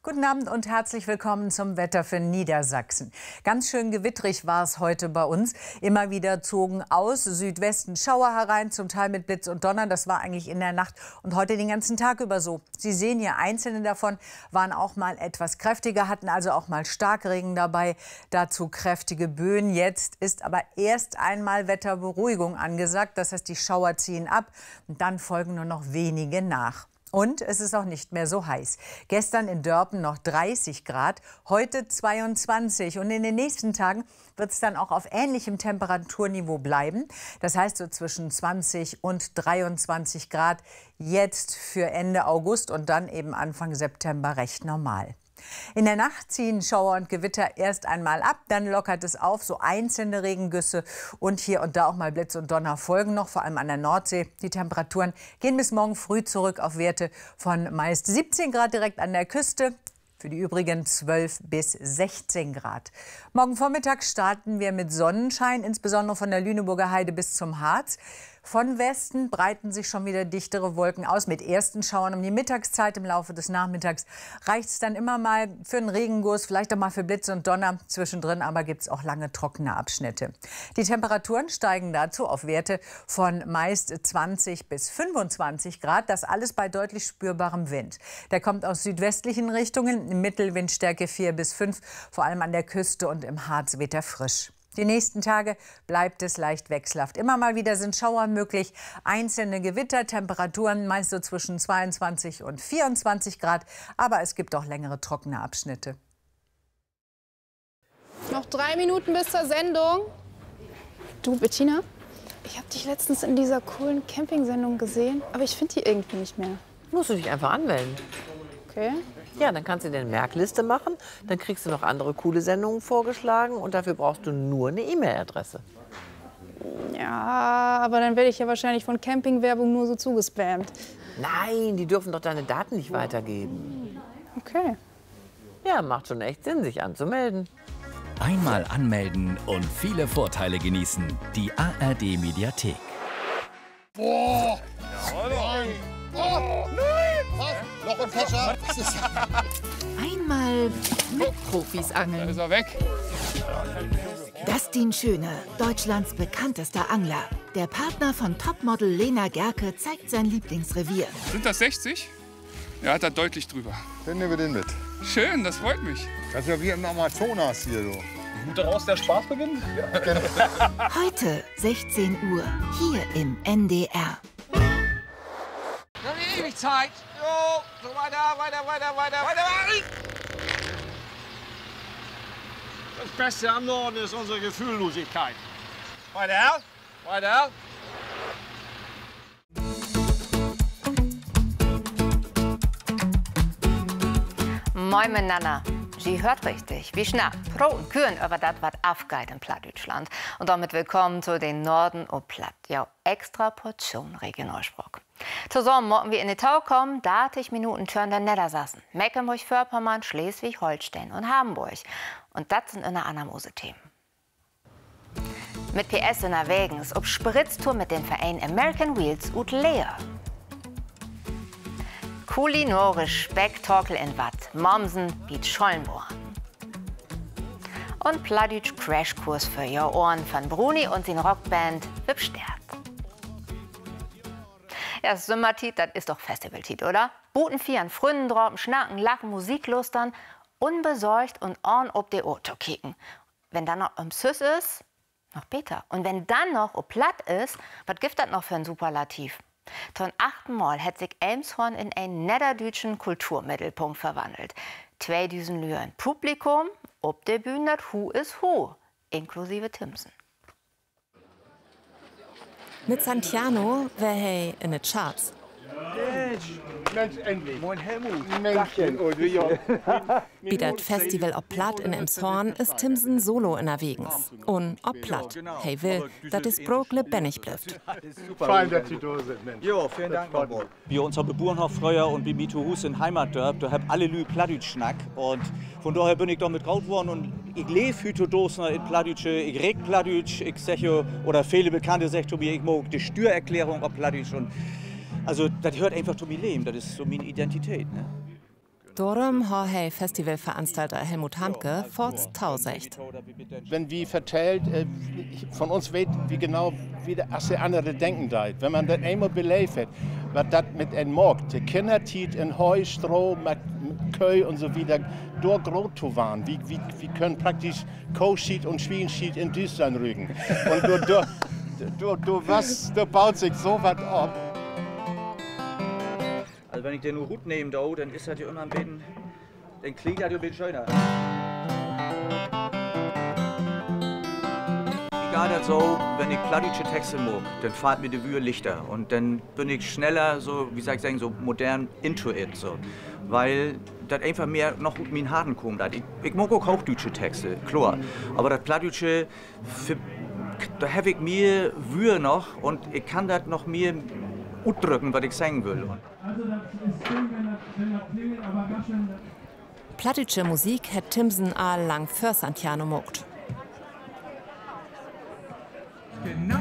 Guten Abend und herzlich willkommen zum Wetter für Niedersachsen. Ganz schön gewittrig war es heute bei uns. Immer wieder zogen aus Südwesten Schauer herein, zum Teil mit Blitz und Donner. Das war eigentlich in der Nacht und heute den ganzen Tag über so. Sie sehen hier, einzelne davon waren auch mal etwas kräftiger, hatten also auch mal Starkregen dabei, dazu kräftige Böen. Jetzt ist aber erst einmal Wetterberuhigung angesagt. Das heißt, die Schauer ziehen ab und dann folgen nur noch wenige nach. Und es ist auch nicht mehr so heiß. Gestern in Dörpen noch 30 Grad, heute 22. Und in den nächsten Tagen wird es dann auch auf ähnlichem Temperaturniveau bleiben. Das heißt so zwischen 20 und 23 Grad jetzt für Ende August und dann eben Anfang September recht normal. In der Nacht ziehen Schauer und Gewitter erst einmal ab, dann lockert es auf, so einzelne Regengüsse und hier und da auch mal Blitz und Donner folgen noch, vor allem an der Nordsee. Die Temperaturen gehen bis morgen früh zurück auf Werte von meist 17 Grad direkt an der Küste. Für die übrigen 12 bis 16 Grad. Morgen Vormittag starten wir mit Sonnenschein, insbesondere von der Lüneburger Heide bis zum Harz. Von Westen breiten sich schon wieder dichtere Wolken aus mit ersten Schauern um die Mittagszeit. Im Laufe des Nachmittags reicht es dann immer mal für einen Regenguss, vielleicht auch mal für Blitz und Donner. Zwischendrin aber gibt es auch lange trockene Abschnitte. Die Temperaturen steigen dazu auf Werte von meist 20 bis 25 Grad. Das alles bei deutlich spürbarem Wind. Der kommt aus südwestlichen Richtungen, Mittelwindstärke 4 bis 5, vor allem an der Küste und im Harz weht er frisch. Die nächsten Tage bleibt es leicht wechselhaft. Immer mal wieder sind Schauer möglich, einzelne Gewitter, Temperaturen meist so zwischen 22 und 24 Grad. Aber es gibt auch längere trockene Abschnitte. Noch 3 Minuten bis zur Sendung. Du, Bettina, ich habe dich letztens in dieser coolen Camping-Sendung gesehen, aber ich finde die irgendwie nicht mehr. Musst du dich einfach anmelden. Okay. Ja, dann kannst du dir eine Merkliste machen, dann kriegst du noch andere coole Sendungen vorgeschlagen und dafür brauchst du nur eine E-Mail-Adresse. Ja, aber dann werde ich ja wahrscheinlich von Campingwerbung nur so zugespammt. Nein, die dürfen doch deine Daten nicht weitergeben. Okay. Ja, macht schon echt Sinn, sich anzumelden. Einmal anmelden und viele Vorteile genießen. Die ARD-Mediathek. Boah! Nein! Oh, nein! Loch und Kescher! Einmal mit Profis angeln. Da ist er weg. Dustin Schöne, Deutschlands bekanntester Angler. Der Partner von Topmodel Lena Gerke zeigt sein Lieblingsrevier. Sind das 60? Ja, hat er deutlich drüber. Dann nehmen wir den mit. Schön, das freut mich. Das ist ja wie im Amazonas hier, du. Gut daraus der Spaß beginnt? Ja, genau. Heute 16 Uhr, hier im NDR. Wir haben ewig Zeit. Jo, so weiter. Das Beste am Norden ist unsere Gefühllosigkeit. Weiter. Moin miteinander. Sie hört richtig. Wie schnell Pro und Kühen über das, was aufgeht in Plattdeutschland. Und damit willkommen zu den Norden und Platt. Ja, extra Portion Regionalsprach. Zusammen morgen wir in die Tau kommen, 30 Minuten tören der Niedersachsen, Mecklenburg-Vorpommern, Schleswig-Holstein und Hamburg. Und das sind in der Anamose-Themen. Mit PS unterwegs, ob Spritztour mit den Vereinen American Wheels und Lea. Kulinarisch Spektakel in Watt, Mommsen wie Schollenborn. Und Plattdeutsch Crashkurs für ihr Ohren von Bruni und seine Rockband Wipstert. Ja, Sommertit, das ist doch Festivaltit, oder? Buten vieren, Fründen droppen, schnacken, lachen, Musik lustern, unbesorgt und on ob de Auto kicken. Wenn dann noch Süß ist, noch besser. Und wenn dann noch platt ist, was gibt das noch für ein Superlativ? Zum 8. Mal hat sich Elmshorn in einen niederdütschen Kulturmittelpunkt verwandelt. 2000 Lühr im Publikum, ob der Bühne das Hu ist Hu, inklusive Timsen. Mit Santiano wäre hey in den Charts. Mensch, endlich. Moin Helmut. Männchen. Wie das Festival ob Platt in Emshorn ist Timsen solo in erwegens. Und ob Platt, hey will, das ist Brot lebendig bleibt. Fein, dass Sie da sind, Mensch. Jo, vielen Dank, Bob. Wir unser Beburenhof-Freuer und bei Mito Hus in Heimatdörp, da hab alle Lü Plattdeutsch-Schnack. Und von daher bin ich da mit raus worden und ich lebe heute Dosner in Plattdeutsche, ich reg Plattdeutsch, ich sage, oder viele Bekannte sagen zu mir, ich mag die Steuererklärung auf Plattdeutsch. Und also, das hört einfach zu mir leben, das ist so meine Identität. Ne? Darum hat Festivalveranstalter Helmut Handke Forts tausecht. Wenn wir vertellt, von uns weiß wie genau, wie das andere denken da. Wenn man das einmal belebt hat, was das mit einem Markt, die Kinder in Heu, Stroh, mit Köy und so wieder, dort groß zu waren. Wir können praktisch Kohlschied und Schwienschied in Deutschland rügen. Und da baut sich so was ab. Also wenn ich den Hut nehme, dann ist das ja immer ein bisschen, dann klingt das ja ein bisschen schöner. Egal das so, wenn ich plattdeutsche Texte mag, dann fahrt mir die Wühe lichter und dann bin ich schneller, so wie soll ich sagen, so modern into it, so. Weil das einfach mehr noch mit meinen Haaren kommt. Ich mag auch hochdeutsche Texte, klar, aber das plattdeutsche, da habe ich mehr Wühe noch und ich kann das noch mehr ausdrücken, was ich sagen will. Plattdeutsche Musik hat Timpson all lang für Santiano mogt. Genau